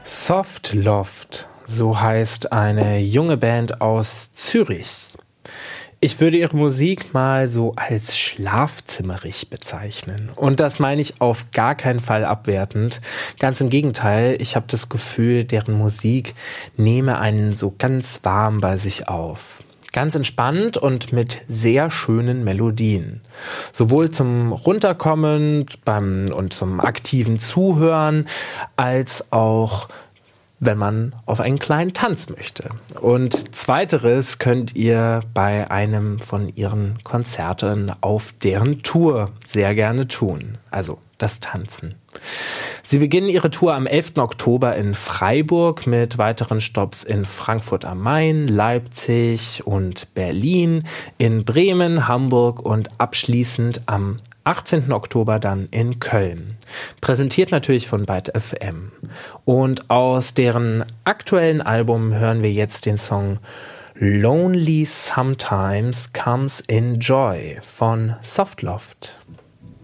Soft Loft, so heißt eine junge Band aus Zürich. Ich würde ihre Musik mal so als schlafzimmerig bezeichnen. Und das meine ich auf gar keinen Fall abwertend. Ganz im Gegenteil, ich habe das Gefühl, deren Musik nehme einen so ganz warm bei sich auf. Ganz entspannt und mit sehr schönen Melodien. Sowohl zum Runterkommen und zum aktiven Zuhören, als auch wenn man auf einen kleinen Tanz möchte. Und zweiteres könnt ihr bei einem von ihren Konzerten auf deren Tour sehr gerne tun. Also das Tanzen. Sie beginnen ihre Tour am 11. Oktober in Freiburg mit weiteren Stopps in Frankfurt am Main, Leipzig und Berlin, in Bremen, Hamburg und abschließend am 18. Oktober dann in Köln. Präsentiert natürlich von Byte FM. Und aus deren aktuellen Album hören wir jetzt den Song Lonely Sometimes Comes in Joy von Soft Loft.